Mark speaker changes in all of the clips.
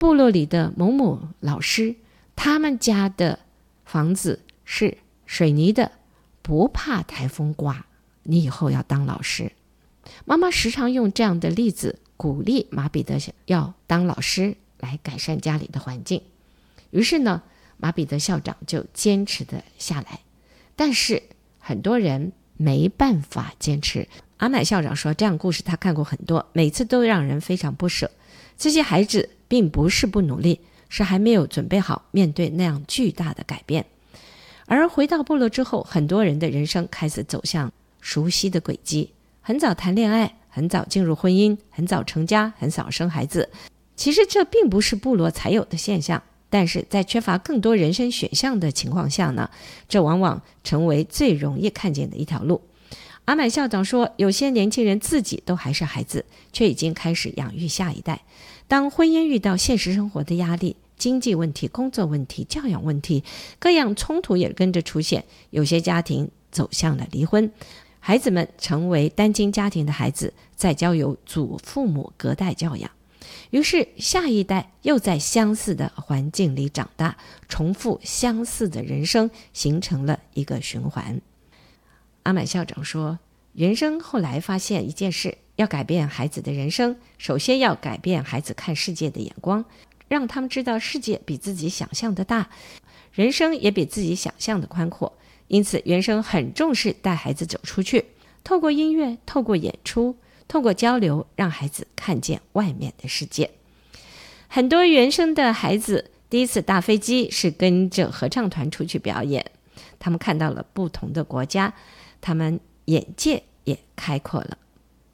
Speaker 1: 部落里的某某老师，他们家的房子是水泥的，不怕台风刮，你以后要当老师。妈妈时常用这样的例子鼓励马彼得要当老师来改善家里的环境。于是呢，马彼得校长就坚持了下来。但是很多人没办法坚持。阿买校长说，这样故事他看过很多，每次都让人非常不舍。这些孩子并不是不努力，是还没有准备好面对那样巨大的改变。而回到部落之后，很多人的人生开始走向熟悉的轨迹，很早谈恋爱，很早进入婚姻，很早成家，很早生孩子。其实这并不是部落才有的现象，但是在缺乏更多人生选项的情况下呢，这往往成为最容易看见的一条路。阿买校长说，有些年轻人自己都还是孩子，却已经开始养育下一代。当婚姻遇到现实生活的压力，经济问题、工作问题、教养问题，各样冲突也跟着出现，有些家庭走向了离婚，孩子们成为单亲家庭的孩子，再交由祖父母隔代教养。于是下一代又在相似的环境里长大，重复相似的人生，形成了一个循环。阿买校长说，原生后来发现一件事，要改变孩子的人生，首先要改变孩子看世界的眼光，让他们知道世界比自己想象的大，人生也比自己想象的宽阔。因此原生很重视带孩子走出去，透过音乐，透过演出，透过交流，让孩子看见外面的世界。很多原生的孩子第一次搭飞机是跟着合唱团出去表演，他们看到了不同的国家，他们眼界也开阔了。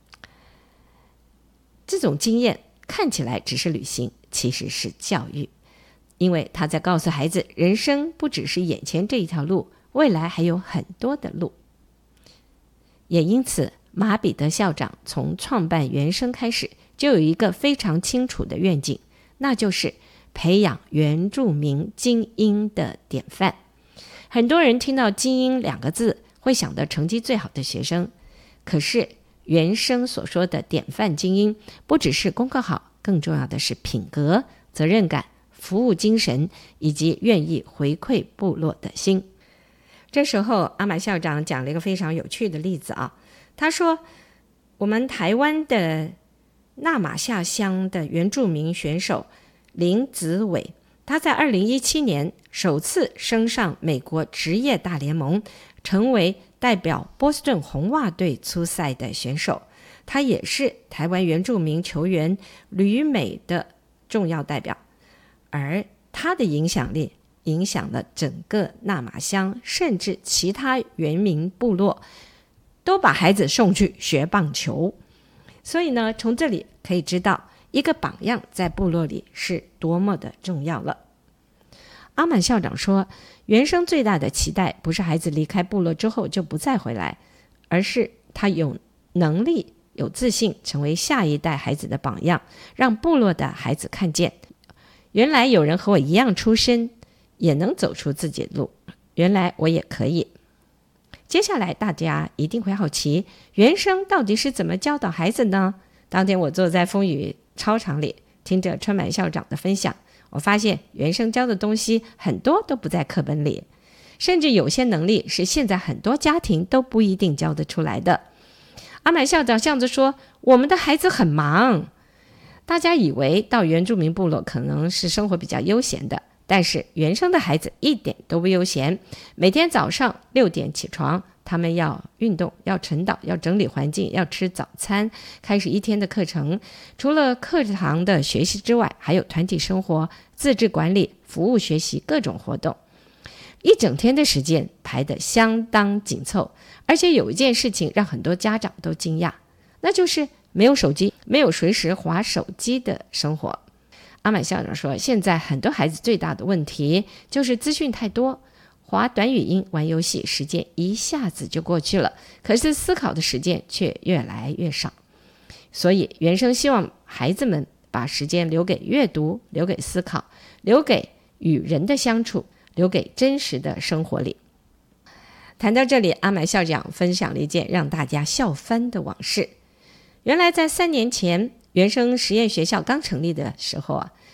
Speaker 1: 这种经验看起来只是旅行，其实是教育，因为他在告诉孩子，人生不只是眼前这一条路，未来还有很多的路。也因此，马彼得校长从创办原生开始，就有一个非常清楚的愿景，那就是培养原住民精英的典范。很多人听到精英2个字会想到成绩最好的学生，可是原生所说的典范精英，不只是功课好，更重要的是品格、责任感、服务精神，以及愿意回馈部落的心。这时候阿买校长讲了一个非常有趣的例子啊，他说，我们台湾的纳马夏乡的原住民选手林子伟，他在2017年首次升上美国职业大联盟，成为代表波士顿红袜队出赛的选手。他也是台湾原住民球员旅美的重要代表，而他的影响力影响了整个纳马乡，甚至其他原民部落都把孩子送去学棒球。所以呢，从这里可以知道一个榜样在部落里是多么的重要了。阿满校长说，原生最大的期待不是孩子离开部落之后就不再回来，而是他有能力有自信成为下一代孩子的榜样，让部落的孩子看见，原来有人和我一样出身，也能走出自己的路，原来我也可以。接下来大家一定会好奇，原生到底是怎么教导孩子呢？当天我坐在风雨操场里，听着春满校长的分享，我发现原生教的东西很多都不在课本里，甚至有些能力是现在很多家庭都不一定教得出来的。阿满校长笑着说，我们的孩子很忙。大家以为到原住民部落可能是生活比较悠闲的，但是原生的孩子一点都不悠闲。每天早上6点起床，他们要运动，要晨祷，要整理环境，要吃早餐，开始一天的课程。除了课堂的学习之外，还有团体生活、自治管理、服务学习各种活动。一整天的时间排得相当紧凑，而且有一件事情让很多家长都惊讶，那就是没有手机，没有随时滑手机的生活。阿满校长说，现在很多孩子最大的问题就是资讯太多，滑短语音、玩游戏，时间一下子就过去了，可是思考的时间却越来越少。所以原生希望孩子们把时间留给阅读，留给思考，留给与人的相处，留给真实的生活里。谈到这里，阿满校长分享了一件让大家笑翻的往事。原来在3年前，原生实验学校刚成立的时候